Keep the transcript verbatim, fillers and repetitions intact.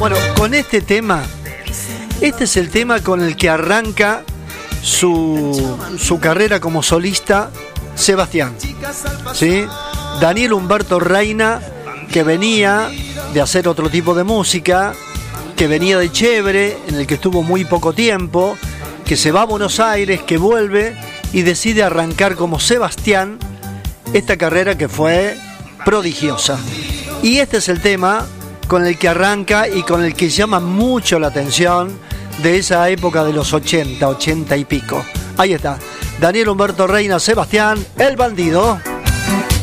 Bueno, con este tema, este es el tema con el que arranca su, su carrera como solista Sebastián, ¿sí? Daniel Humberto Reina, que venía de hacer otro tipo de música, que venía de Chévere, en el que estuvo muy poco tiempo, que se va a Buenos Aires, que vuelve y decide arrancar como Sebastián esta carrera que fue prodigiosa. Y este es el tema con el que arranca y con el que llama mucho la atención de esa época de los ochenta, ochenta y pico. Ahí está, Daniel Humberto Reina, Sebastián, El Bandido.